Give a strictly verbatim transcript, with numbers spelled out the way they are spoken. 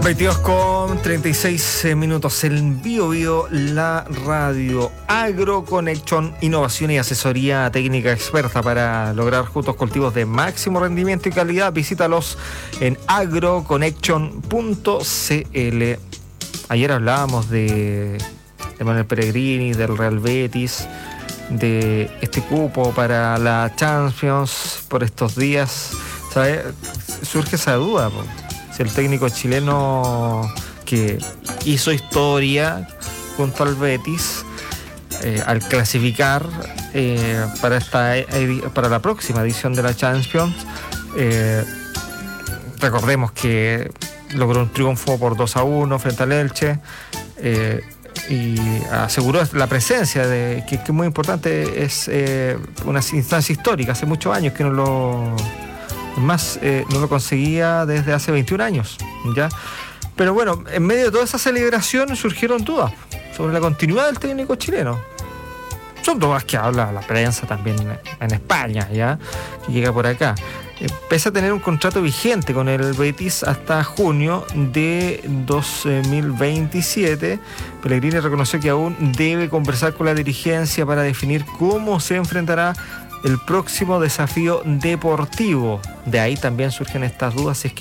veintidós con treinta y seis minutos. El Bio Bio, la radio AgroConnection, innovación y asesoría técnica experta para lograr juntos cultivos de máximo rendimiento y calidad. Visítalos en agroconnection punto c l. Ayer hablábamos de, de Manuel Pellegrini, del Real Betis, de este cupo para la Champions por estos días. ¿Sabe? Surge esa duda, po. Si el técnico chileno que hizo historia junto al Betis eh, al clasificar eh, para esta para la próxima edición de la Champions, eh, recordemos que logró un triunfo por dos a uno frente al Elche, eh, y aseguró la presencia de que, que es muy importante, es eh, una instancia histórica. Hace muchos años que no lo más eh, no lo conseguía desde hace veintiún años, ¿ya? Pero bueno, en medio de toda esa celebración surgieron dudas sobre la continuidad del técnico chileno. Son dudas que habla la prensa también en España, ¿ya? Que llega por acá. Eh, pese a tener un contrato vigente con el Betis hasta junio de dos mil veintisiete, Pellegrini reconoció que aún debe conversar con la dirigencia para definir cómo se enfrentará el próximo desafío deportivo. De ahí también surgen estas dudas, si es que